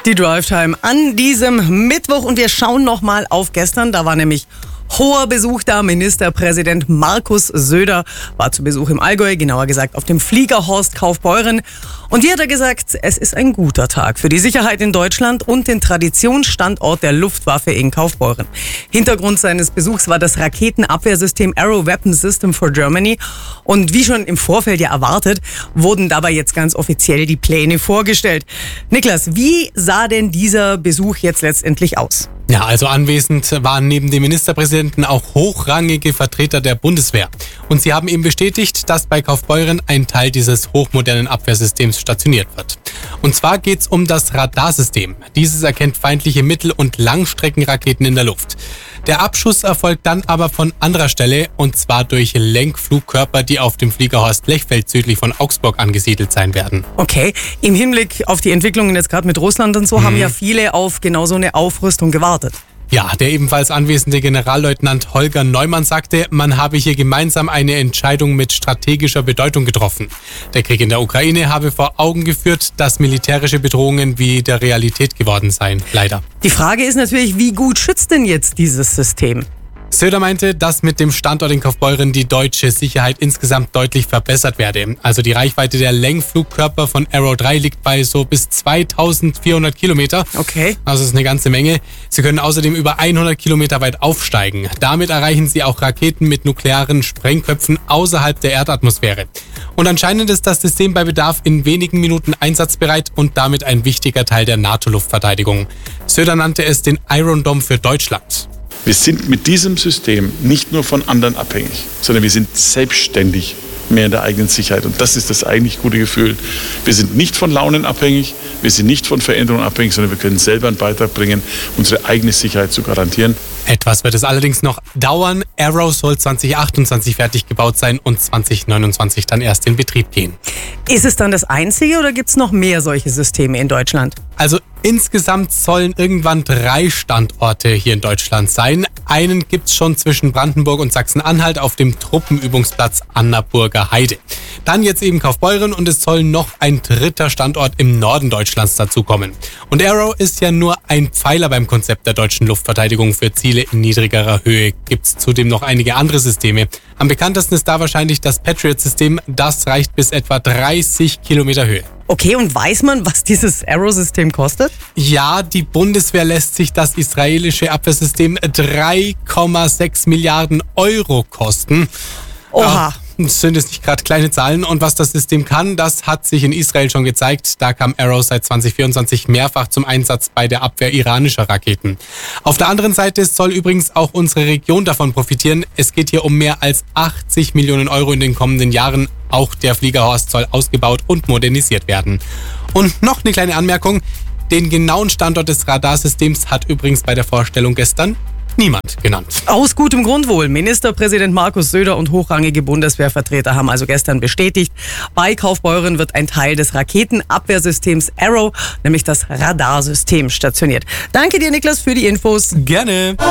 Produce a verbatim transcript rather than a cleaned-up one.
Die Drive-Time an diesem Mittwoch und wir schauen nochmal auf gestern. Da war nämlich hoher Besuch da. Ministerpräsident Markus Söder war zu Besuch im Allgäu, genauer gesagt auf dem Fliegerhorst Kaufbeuren. Und hier hat er gesagt, es ist ein guter Tag für die Sicherheit in Deutschland und den Traditionsstandort der Luftwaffe in Kaufbeuren. Hintergrund seines Besuchs war das Raketenabwehrsystem Arrow Weapon System for Germany. Und wie schon im Vorfeld ja erwartet, wurden dabei jetzt ganz offiziell die Pläne vorgestellt. Niklas, wie sah denn dieser Besuch jetzt letztendlich aus? Ja, also anwesend waren neben dem Ministerpräsidenten auch hochrangige Vertreter der Bundeswehr. Und sie haben ihm bestätigt, dass bei Kaufbeuren ein Teil dieses hochmodernen Abwehrsystems stationiert wird. Und zwar geht's um das Radarsystem. Dieses erkennt feindliche Mittel- und Langstreckenraketen in der Luft. Der Abschuss erfolgt dann aber von anderer Stelle, und zwar durch Lenkflugkörper, die auf dem Fliegerhorst Lechfeld südlich von Augsburg angesiedelt sein werden. Okay, im Hinblick auf die Entwicklungen jetzt gerade mit Russland und so, mhm. haben ja viele auf genau so eine Aufrüstung gewartet. Ja, der ebenfalls anwesende Generalleutnant Holger Neumann sagte, man habe hier gemeinsam eine Entscheidung mit strategischer Bedeutung getroffen. Der Krieg in der Ukraine habe vor Augen geführt, dass militärische Bedrohungen wie der Realität geworden seien, leider. Die Frage ist natürlich, wie gut schützt denn jetzt dieses System? Söder meinte, dass mit dem Standort in Kaufbeuren die deutsche Sicherheit insgesamt deutlich verbessert werde. Also die Reichweite der Lenkflugkörper von Arrow drei liegt bei so bis zweitausendvierhundert Kilometer. Okay. Also das ist eine ganze Menge. Sie können außerdem über hundert Kilometer weit aufsteigen. Damit erreichen sie auch Raketen mit nuklearen Sprengköpfen außerhalb der Erdatmosphäre. Und anscheinend ist das System bei Bedarf in wenigen Minuten einsatzbereit und damit ein wichtiger Teil der NATO-Luftverteidigung. Söder nannte es den Iron Dome für Deutschland. Wir sind mit diesem System nicht nur von anderen abhängig, sondern wir sind selbstständig mehr in der eigenen Sicherheit. Und das ist das eigentlich gute Gefühl. Wir sind nicht von Launen abhängig, wir sind nicht von Veränderungen abhängig, sondern wir können selber einen Beitrag bringen, unsere eigene Sicherheit zu garantieren. Etwas wird es allerdings noch dauern. Arrow soll zwanzig achtundzwanzig fertig gebaut sein und zwanzig neunundzwanzig dann erst in Betrieb gehen. Ist es dann das einzige oder gibt es noch mehr solche Systeme in Deutschland? Also insgesamt sollen irgendwann drei Standorte hier in Deutschland sein. Einen gibt's schon zwischen Brandenburg und Sachsen-Anhalt auf dem Truppenübungsplatz Annaburger Heide. Dann jetzt eben Kaufbeuren und es soll noch ein dritter Standort im Norden Deutschlands dazukommen. Und Arrow ist ja nur ein Pfeiler beim Konzept der deutschen Luftverteidigung für Ziele in niedrigerer Höhe. Gibt's zudem noch einige andere Systeme. Am bekanntesten ist da wahrscheinlich das Patriot-System. Das reicht bis etwa dreißig Kilometer Höhe. Okay, und weiß man, was dieses Arrow-System kostet? Ja, die Bundeswehr lässt sich das israelische Abwehrsystem drei Komma sechs Milliarden Euro kosten. Oha. Das sind jetzt nicht gerade kleine Zahlen. Und was das System kann, das hat sich in Israel schon gezeigt. Da kam Arrow seit zwanzig vierundzwanzig mehrfach zum Einsatz bei der Abwehr iranischer Raketen. Auf der anderen Seite soll übrigens auch unsere Region davon profitieren. Es geht hier um mehr als achtzig Millionen Euro in den kommenden Jahren. Auch der Fliegerhorst soll ausgebaut und modernisiert werden. Und noch eine kleine Anmerkung. Den genauen Standort des Radarsystems hat übrigens bei der Vorstellung gestern niemand genannt. Aus gutem Grund wohl. Ministerpräsident Markus Söder und hochrangige Bundeswehrvertreter haben also gestern bestätigt, bei Kaufbeuren wird ein Teil des Raketenabwehrsystems Arrow, nämlich das Radarsystem, stationiert. Danke dir, Niklas, für die Infos. Gerne.